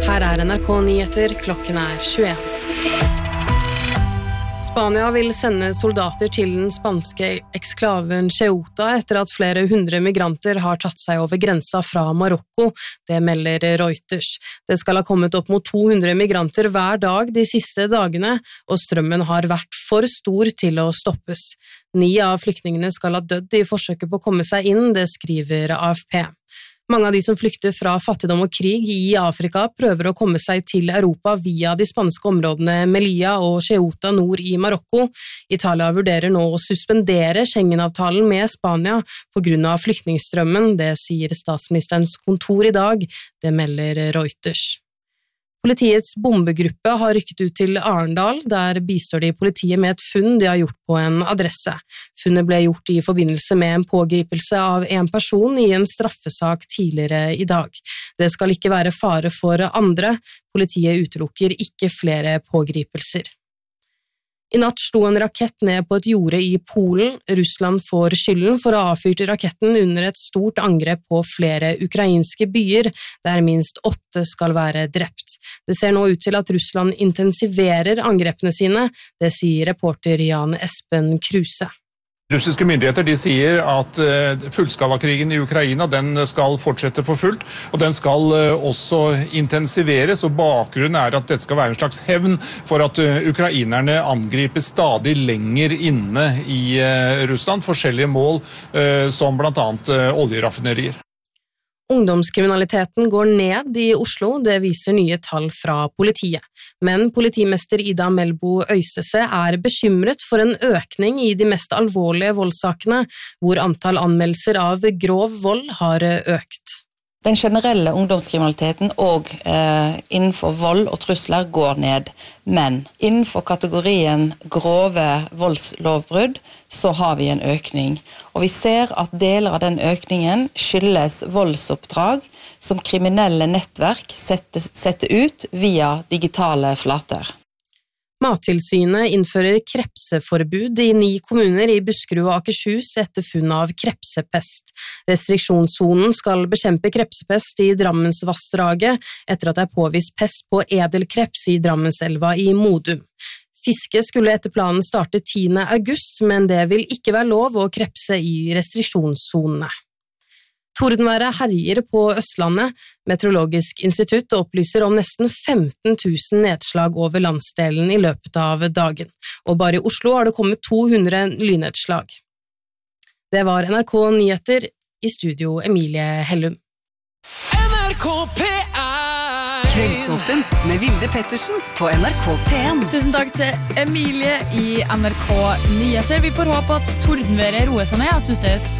Her NRK Nyheter, klokken 21. Spania vil sende soldater til den spanske eksklaven Ceuta etter at flere 100 migranter har tatt seg over grensa fra Marokko, det melder Reuters. Det skal ha kommet opp mot 200 migranter hver dag de siste dagene, og strømmen har vært for stor til å stoppes. 9 av flyktningene skal ha dødd i forsøket på å komme seg inn, det skriver AFP. Mange av de som flykter fra fattigdom og krig i Afrika prøver å komme seg til Europa via de spanske områdene Melilla og Ceuta nord i Marokko. Italia vurderer nå å suspendere Schengen-avtalen med Spania på grunn av flyktningstrømmen, det sier statsministerens kontor i dag, det melder Reuters. Politiets bombegruppe har rykket ut til Arendal, der bistår de politiet med et funn de har gjort på en adresse. Funnet ble gjort i forbindelse med en pågripelse av en person i en straffesak tidligere i dag. Det skal ikke være fare for andre, politiet utelukker ikke flere pågripelser. I natt slo en rakett ned på et jorde i Polen. Russland får skylden for å ha avfyrt raketten under et stort angrep på flere ukrainske byer, der minst 8 skal være drept. Det ser nå ut til at Russland intensiverer angrepene sine, det sier reporter Jan Espen Kruse. Russiske myndigheter de sier at fullskalakrigen i Ukraina den skal fortsette for fullt, og den skal også intensiveres, og bakgrunnen er at dette skal være en slags hevn for at ukrainerne angriper stadig lenger inne i Russland, forskjellige mål som blant annet oljeraffinerier. Ungdomskriminaliteten går ned i Oslo, det viser nye tall fra politiet. Men politimester Ida Melbo Øystese er bekymret for en økning i de mest alvorlige voldssakene, hvor antall anmeldelser av grov vold har økt. Den generelle ungdomskriminaliteten og innenfor vold og trusler går ned, men innenfor kategorien grove voldslovbrudd så har vi en økning. Og vi ser at deler av den økningen skyldes voldsoppdrag som kriminelle nettverk setter ut via digitale flater. Mattilsynet innfører krepseforbud i 9 kommuner i Buskerud og Akershus etter funn av krepsepest. Restriksjonssonen skal bekjempe krepsepest i Drammensvassdraget etter at det er påvist pest på edelkreps i Drammenselva i Modum. Fiske skulle etter planen starte 10. august, men det vil ikke være lov å krepse i restriksjonssonene. Tordenværet herjer på Østlandet. Meteorologisk institutt opplyser om nesten 15 000 nedslag over landsdelen i løpet av dagen, og bare i Oslo har det kommet 200 lynnedslag. Det var NRK Nyheter, i studio Emilie Hellum. NRK P1 Kveldsåpent med Vilde Pettersen på NRK P1. Tusen takk til Emilie i NRK Nyheter. Vi får håpe at tordenværet roer seg ned. Jeg synes det er